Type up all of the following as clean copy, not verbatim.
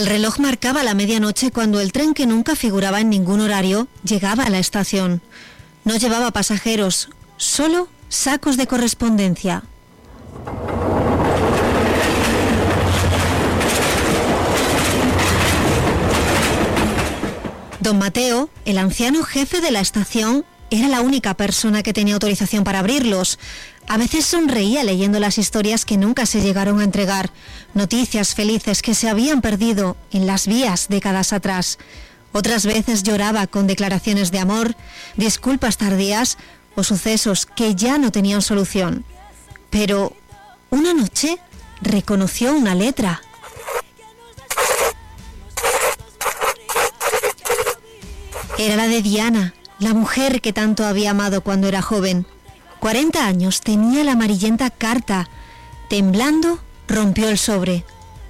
El reloj marcaba la medianoche cuando el tren, que nunca figuraba en ningún horario, llegaba a la estación. No llevaba pasajeros, solo sacos de correspondencia. Don Mateo, el anciano jefe de la estación, era la única persona que tenía autorización para abrirlos. A veces sonreía leyendo las historias que nunca se llegaron a entregar, noticias felices que se habían perdido en las vías décadas atrás. Otras veces lloraba con declaraciones de amor, disculpas tardías o sucesos que ya no tenían solución. Pero una noche reconoció una letra. Era la de Diana, la mujer que tanto había amado cuando era joven. 40 años tenía la amarillenta carta. Temblando, rompió el sobre.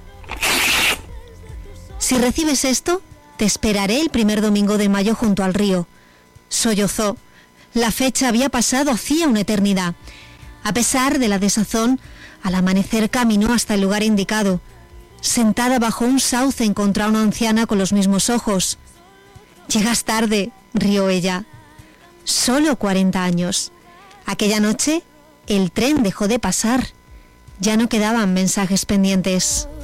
Si recibes esto, te esperaré el primer domingo de mayo junto al río. Sollozó. La fecha había pasado hacía una eternidad. A pesar de la desazón, al amanecer caminó hasta el lugar indicado. Sentada bajo un sauce encontró a una anciana con los mismos ojos. «Llegas tarde», rió ella. Solo 40 años. Aquella noche, el tren dejó de pasar. Ya no quedaban mensajes pendientes.